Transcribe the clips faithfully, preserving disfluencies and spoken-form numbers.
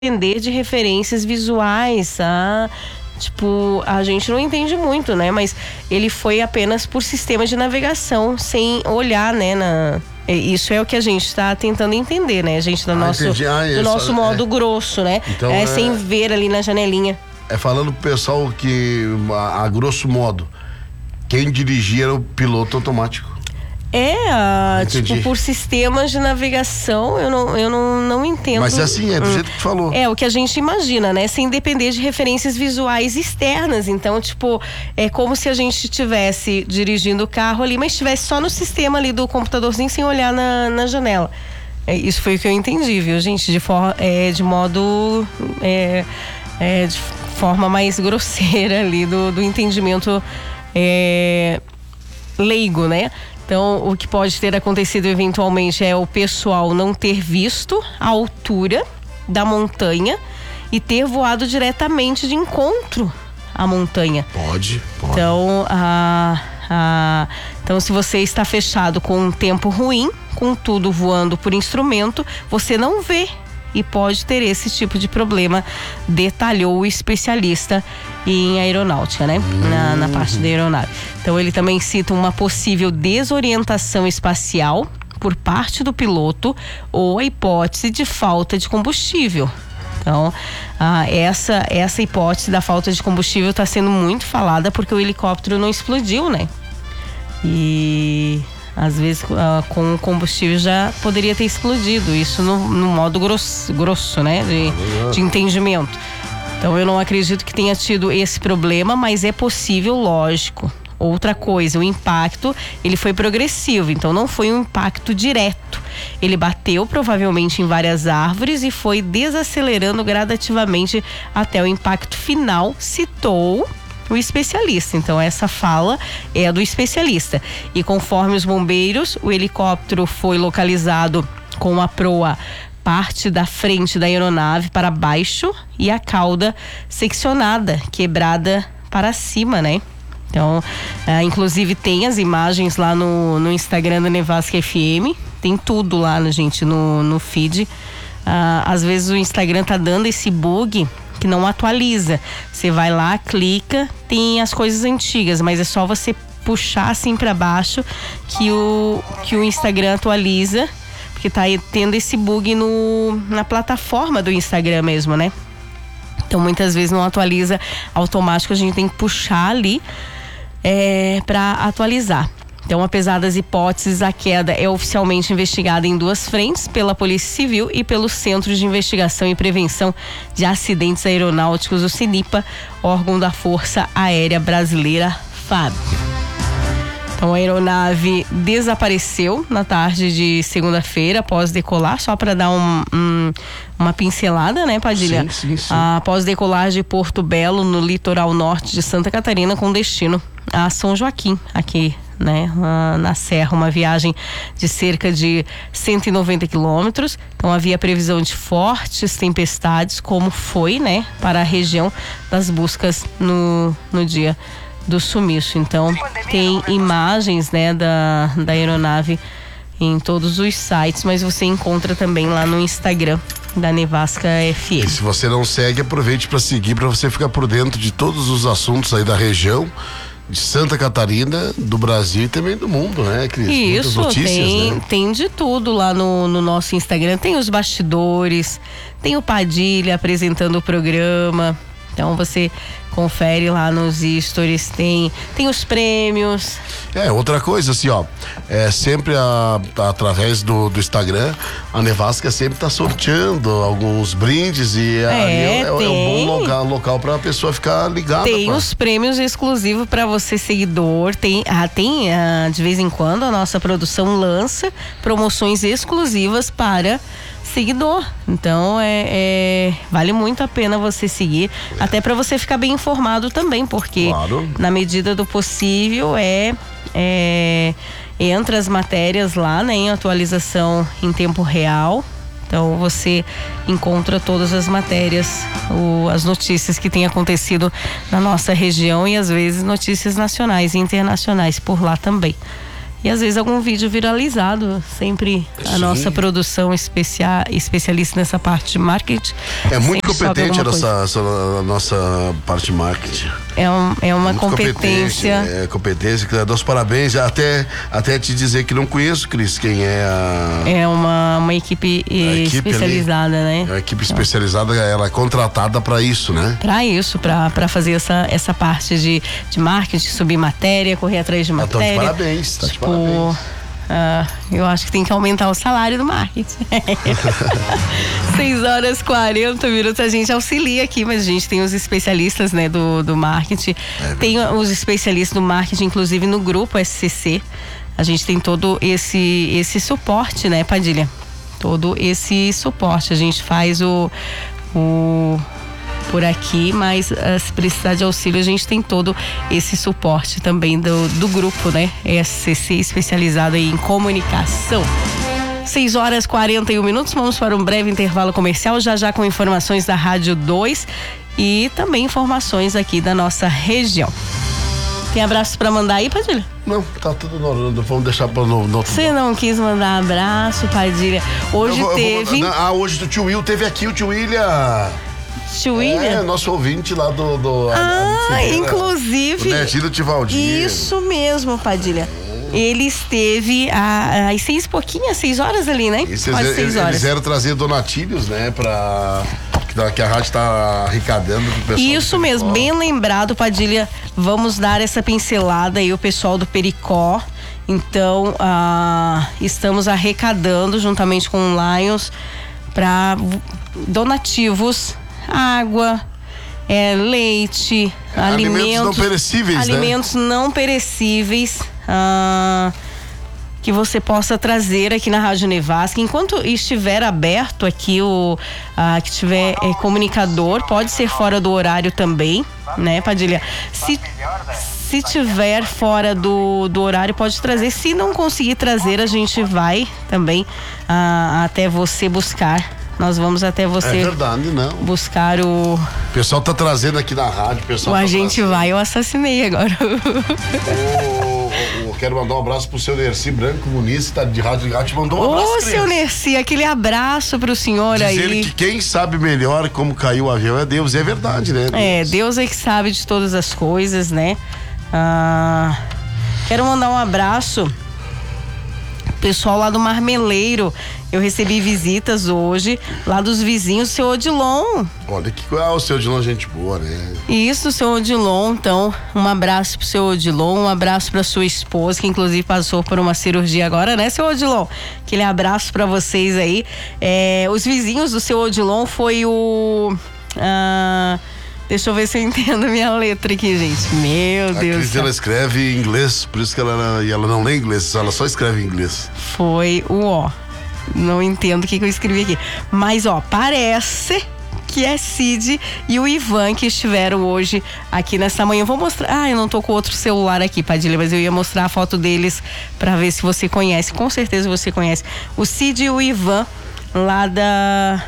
depender de referências visuais, ah, tipo, a gente não entende muito, né? Mas ele foi apenas por sistema de navegação, sem olhar, né? Na, isso é o que a gente está tentando entender, né? A gente, do ah, nosso, ah, do nosso modo é. grosso, né? Então, é, é sem ver ali na janelinha. É falando pro pessoal que, a, a grosso modo, quem dirigia era o piloto automático. É, a, tipo, por sistemas de navegação, eu não, eu não, não entendo. Mas é assim, é do hum. jeito que tu falou. É, o que a gente imagina, né? Sem depender de referências visuais externas. Então, tipo, é como se a gente estivesse dirigindo o carro ali, mas estivesse só no sistema ali do computadorzinho, sem olhar na, na janela. É, isso foi o que eu entendi, viu, gente? De, for, é, de modo... É, é, de forma mais grosseira ali, do, do entendimento é, leigo, né? Então, o que pode ter acontecido eventualmente é o pessoal não ter visto a altura da montanha e ter voado diretamente de encontro à montanha. Pode, pode. Então, a, a, então, se você está fechado com um tempo ruim, com tudo voando por instrumento, você não vê e pode ter esse tipo de problema, detalhou o especialista em aeronáutica, né? Uhum. Na, na parte da aeronave. Então ele também cita uma possível desorientação espacial por parte do piloto ou a hipótese de falta de combustível. Então, ah, essa, essa hipótese da falta de combustível está sendo muito falada porque o helicóptero não explodiu, né? E... às vezes uh, com o combustível já poderia ter explodido, isso no, no modo grosso, grosso, né, de, de entendimento. Então eu não acredito que tenha tido esse problema, mas é possível, lógico. Outra coisa, o impacto, ele foi progressivo, então não foi um impacto direto. Ele bateu provavelmente em várias árvores e foi desacelerando gradativamente até o impacto final, citou o especialista. Então essa fala é do especialista. E conforme os bombeiros, o helicóptero foi localizado com a proa parte da frente da aeronave para baixo e a cauda seccionada, quebrada para cima, né? Então, ah, inclusive tem as imagens lá no, no Instagram da Nevasca F M, tem tudo lá, gente, no, no feed. Ah, às vezes o Instagram tá dando esse bug que não atualiza. Você vai lá, clica, tem as coisas antigas, mas é só você puxar assim para baixo que o, que o Instagram atualiza, porque tá tendo esse bug no, na plataforma do Instagram mesmo, né? Então muitas vezes não atualiza automático, a gente tem que puxar ali é, para atualizar. Então, apesar das hipóteses, a queda é oficialmente investigada em duas frentes, pela Polícia Civil e pelo Centro de Investigação e Prevenção de Acidentes Aeronáuticos, o CENIPA, órgão da Força Aérea Brasileira, FAB. Então, a aeronave desapareceu na tarde de segunda-feira após decolar, só para dar um, um, uma pincelada, né, Padilha? Sim, sim, sim. Após decolar de Porto Belo, no litoral norte de Santa Catarina, com destino a São Joaquim, aqui, né, na Serra, uma viagem de cerca de cento e noventa quilômetros. Então havia previsão de fortes tempestades, como foi, né, para a região das buscas no, no dia do sumiço. Então tem imagens, né, da, da aeronave em todos os sites, mas você encontra também lá no Instagram da Nevasca F M. E se você não segue, aproveite para seguir, para você ficar por dentro de todos os assuntos aí da região de Santa Catarina, do Brasil e também do mundo, né, Cris? Isso, notícias, tem, né? tem de tudo lá no, no nosso Instagram. Tem os bastidores, tem o Padilha apresentando o programa. Então você confere lá nos stories, tem, tem os prêmios. É, outra coisa assim, ó, é sempre a, a, através do, do Instagram, a Nevasca sempre tá sorteando alguns brindes e é, é, é, é um tem, bom local, local pra pessoa ficar ligada. Tem pra... os prêmios exclusivos para você seguidor, tem, ah, tem ah, de vez em quando a nossa produção lança promoções exclusivas para seguidor. Então é, é vale muito a pena você seguir, é. até para você ficar bem informado também, porque claro, na medida do possível é, é entra as matérias lá, né, em atualização em tempo real. Então você encontra todas as matérias, o, as notícias que têm acontecido na nossa região e às vezes notícias nacionais e internacionais por lá também. e às vezes algum vídeo viralizado. Sempre a Sim. nossa produção especia, especialista nessa parte de marketing. É muito competente a nossa, nossa, a nossa parte de marketing. É, um, é uma Muito competência. É competência, que dá os parabéns. Até, até te dizer que não conheço, Cris, quem é a. É uma, uma equipe, equipe especializada, ali, né? A equipe especializada, ela é contratada para isso, né? Para isso, para fazer essa, essa parte de, de marketing, subir matéria, correr atrás de matéria. Então, de parabéns, tá de tipo, parabéns. Uh, eu acho que tem que aumentar o salário do marketing. seis horas e quarenta minutos, a gente auxilia aqui, mas a gente tem os especialistas, né, do, do marketing. É tem os especialistas do marketing, inclusive no grupo S C C. A gente tem todo esse, esse suporte, né, Padilha? Todo esse suporte. A gente faz o, o por aqui, mas uh, se precisar de auxílio, a gente tem todo esse suporte também do, do grupo, né? S C C, especializado em comunicação. seis horas e quarenta e um minutos, vamos para um breve intervalo comercial, já já com informações da Rádio dois e também informações aqui da nossa região. Tem abraços para mandar aí, Padilha? Não, tá tudo no, vamos deixar para no, no Você não quis mandar abraço, Padilha? Hoje eu vou, teve... Eu vou, ah, hoje o tio Will teve aqui, o tio William... Tio William? É, nosso ouvinte lá do... do ah, a, inclusive... O netinho do tio Valdir. Isso mesmo, Padilha. Ele esteve às seis e pouquinho, seis horas ali, né? Quase seis horas. Eles vieram trazer donatilhos, né? Pra... que a rádio está arrecadando pro pessoal. Isso mesmo, bem lembrado, Padilha. Vamos dar essa pincelada aí, o pessoal do Pericó. Então, ah, estamos arrecadando juntamente com o Lions para donativos, água, é, leite, é, alimentos, alimentos não perecíveis, alimentos né? não perecíveis. Ah, que você possa trazer aqui na Rádio Nevasca, enquanto estiver aberto aqui o ah, que tiver é, comunicador, pode ser fora do horário também, né, Padilha? Se se tiver fora do, do horário, pode trazer. Se não conseguir trazer, a gente vai também ah, até você buscar. Nós vamos até você. É verdade, não. Buscar o. O pessoal tá trazendo aqui na rádio, o pessoal. O tá agente trazendo. vai, eu assassinei agora. Eu quero mandar um abraço pro seu Nerci Branco Muniz, tá de rádio de rádio, mandou um abraço. Ô, seu Nerci, aquele abraço pro senhor. Dizer aí. Dizer que quem sabe melhor como caiu o avião é Deus, e é verdade, né? Deus. É, Deus é que sabe de todas as coisas, né? Ah, quero mandar um abraço pessoal lá do Marmeleiro. Eu recebi visitas hoje lá dos vizinhos, seu Odilon. Olha que ah, o seu Odilon, gente boa, né? Isso, seu Odilon. Então, um abraço pro seu Odilon, um abraço pra sua esposa, que inclusive passou por uma cirurgia agora, né, seu Odilon? Aquele abraço pra vocês aí. É, os vizinhos do seu Odilon foi o... Ah, deixa eu ver se eu entendo a minha letra aqui, gente. Meu Deus. A Cris, ela escreve em inglês, por isso que ela, ela não lê inglês, ela só escreve em inglês. Foi o ó. Não entendo o que, que eu escrevi aqui. Mas, ó, parece que é Cid e o Ivan que estiveram hoje aqui nessa manhã. Eu vou mostrar. Ah, eu não tô com outro celular aqui, Padilha, mas eu ia mostrar a foto deles pra ver se você conhece. Com certeza você conhece. O Cid e o Ivan, lá da.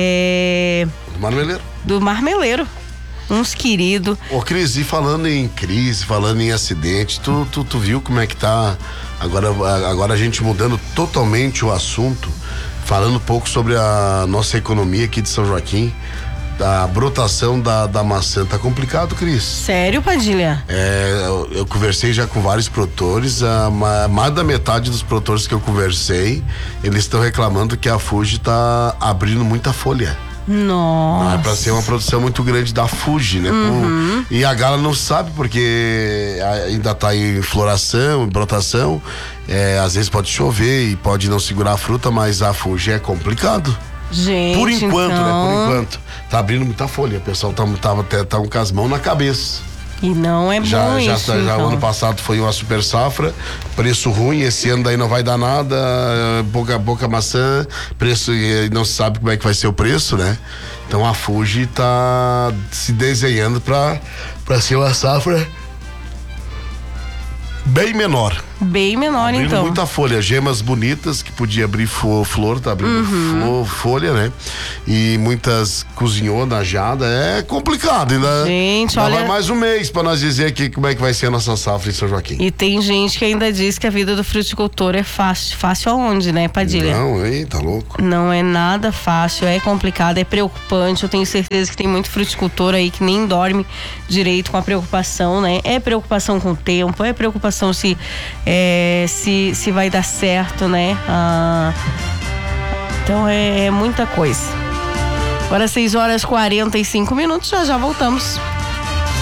É, do Marmeleiro. Do Marmeleiro. Uns queridos. Ô, Cris, e falando em crise, falando em acidente, tu, tu, tu viu como é que tá agora, agora a gente mudando totalmente o assunto, falando um pouco sobre a nossa economia aqui de São Joaquim, da brotação da, da maçã. Tá complicado, Cris? Sério, Padilha? É, eu, eu conversei já com vários produtores, a, mais da metade dos produtores que eu conversei, eles estão reclamando que a Fuji tá abrindo muita folha. Nossa. É pra ser uma produção muito grande da Fuji, né? Uhum. Por, e a Gala não sabe porque ainda tá em floração, em brotação. É, às vezes pode chover e pode não segurar a fruta, mas a Fuji é complicado. Gente, por enquanto, então... né? Por enquanto. Tá abrindo muita folha. O pessoal tá, tá, tá, tá com as mãos na cabeça. E não é já, bom já, isso, já então. O ano passado foi uma super safra, preço ruim, esse ano daí não vai dar nada, pouca, pouca maçã, preço, não se sabe como é que vai ser o preço, né? Então a Fuji tá se desenhando para para ser uma safra bem menor. bem menor. Abrindo então. muita folha, gemas bonitas que podia abrir fo- flor, tá abrindo Uhum. flo- folha, né? E muitas cozinhou na jada, é complicado. Ainda, Gente, ainda olha- vai mais um mês pra nós dizer aqui como é que vai ser a nossa safra em São Joaquim. E tem gente que ainda diz que a vida do fruticultor é fácil. Fácil aonde, né, Padilha? Não, hein, tá louco. Não é nada fácil, é complicado, é preocupante. Eu tenho certeza que tem muito fruticultor aí que nem dorme direito com a preocupação, né? É preocupação com o tempo, é preocupação se, é, se, se vai dar certo, né? Ah, então é, é muita coisa. Agora seis horas e quarenta e cinco minutos, já já voltamos.